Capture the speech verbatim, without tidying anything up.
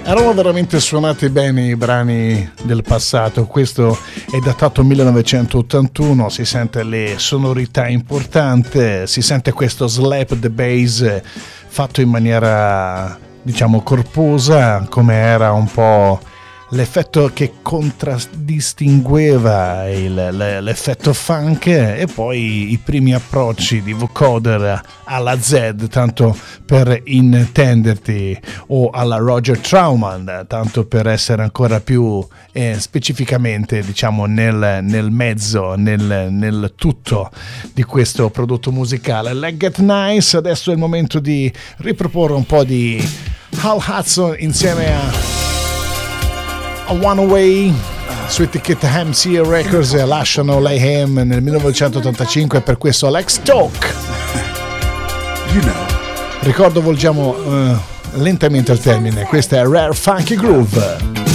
Erano veramente suonati bene i brani del passato. Questo è datato millenovecentottantuno, si sente le sonorità importanti, si sente questo slap the bass fatto in maniera, diciamo, corposa, come era un po' l'effetto che contraddistingueva il, l'effetto funk, e poi i primi approcci di vocoder alla Z, tanto per intenderti, o alla Roger Troutman, tanto per essere ancora più eh, specificamente, diciamo, nel, nel mezzo, nel, nel tutto di questo prodotto musicale. Let's Get Nice. Adesso è il momento di riproporre un po' di Hal Hudson insieme a A One Away su etichetta M C Records, e lasciano Layhem nel millenovecentottantacinque per questo Let's Talk. You know. Ricordo, volgiamo uh, lentamente al termine. Questa è Rare Funky Groove.